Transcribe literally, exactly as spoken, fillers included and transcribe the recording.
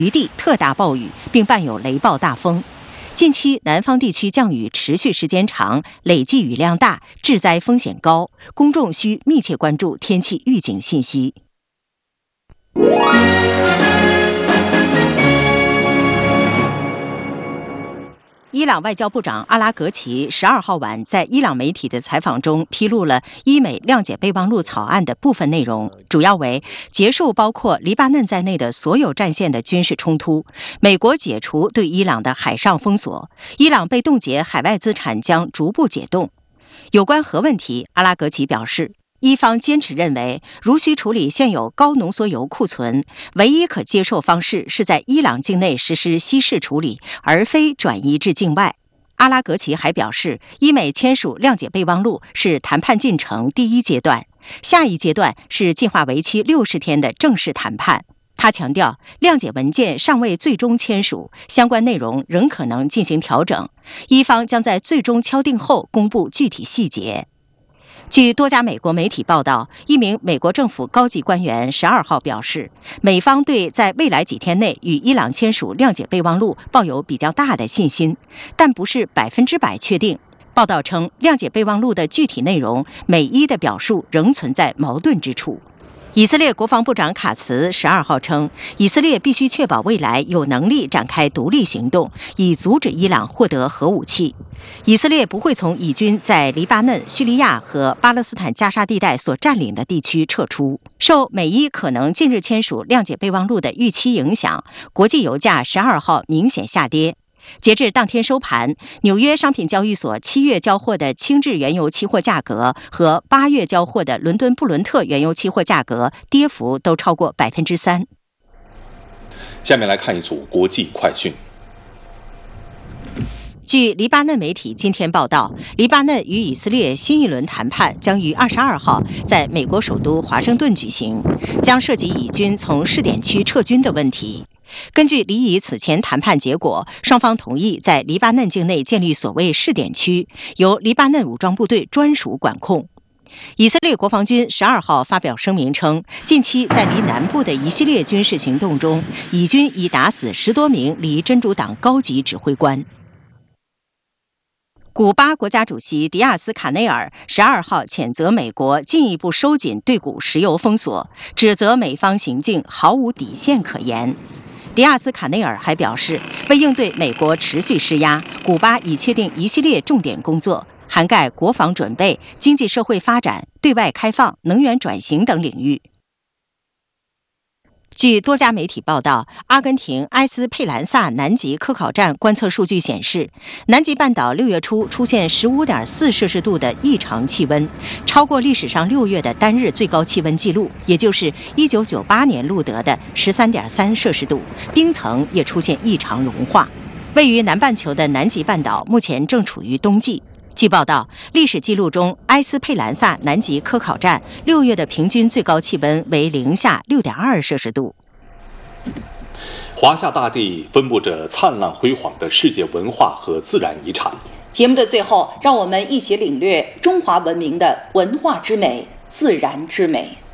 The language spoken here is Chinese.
余地特大暴雨，并伴有雷暴大风。近期南方地区降雨持续时间长，累计雨量大，致灾风险高，公众需密切关注天气预警信息。伊朗外交部长阿拉格齐十二号晚在伊朗媒体的采访中披露了伊美谅解备忘录草案的部分内容，主要为结束包括黎巴嫩在内的所有战线的军事冲突，美国解除对伊朗的海上封锁，伊朗被冻结海外资产将逐步解冻。有关核问题，阿拉格齐表示，伊方坚持认为，如需处理现有高浓缩铀库存，唯一可接受方式是在伊朗境内实施稀释处理，而非转移至境外。阿拉格齐还表示，伊美签署谅解备忘录是谈判进程第一阶段，下一阶段是计划为期六十天的正式谈判。他强调，谅解文件尚未最终签署，相关内容仍可能进行调整，伊方将在最终敲定后公布具体细节。据多家美国媒体报道，一名美国政府高级官员十二号表示，美方对在未来几天内与伊朗签署谅解备忘录抱有比较大的信心，但不是百分之百确定。报道称，谅解备忘录的具体内容，美伊的表述仍存在矛盾之处。以色列国防部长卡茨十二号称，以色列必须确保未来有能力展开独立行动，以阻止伊朗获得核武器。以色列不会从以军在黎巴嫩、叙利亚和巴勒斯坦加沙地带所占领的地区撤出。受美伊可能近日签署谅解备忘录的预期影响，国际油价十二号明显下跌。截至当天收盘，纽约商品交易所七月交货的轻质原油期货价格和八月交货的伦敦布伦特原油期货价格跌幅都超过百分之三。 下面来看一组国际快讯。 据黎巴嫩媒体今天报道，黎巴嫩与以色列新一轮谈判将于二十二号在美国首都华盛顿举行，将涉及以军从试点区撤军的问题。根据黎以此前谈判结果，双方同意在黎巴嫩境内建立所谓试点区，由黎巴嫩武装部队专属管控。以色列国防军十二号发表声明称，近期在黎南部的一系列军事行动中，以军已打死十多名黎真主党高级指挥官。古巴国家主席迪亚斯卡内尔十二号谴责美国进一步收紧对古石油封锁，指责美方行径毫无底线可言。迪亚斯卡内尔还表示，为应对美国持续施压，古巴已确定一系列重点工作，涵盖国防准备、经济社会发展、对外开放、能源转型等领域。据多家媒体报道，阿根廷埃斯佩兰萨南极科考站观测数据显示，南极半岛六月初出现 十五点四摄氏度的异常气温，超过历史上六月的单日最高气温纪录，也就是一九九八年录得的 十三点三摄氏度，冰层也出现异常融化。位于南半球的南极半岛目前正处于冬季。据报道，历史记录中，埃斯佩兰萨南极科考站六月的平均最高气温为零下 六点二摄氏度。 华夏大地分布着灿烂辉煌的世界文化和自然遗产。 节目的最后，让我们一起领略中华文明的文化之美、自然之美。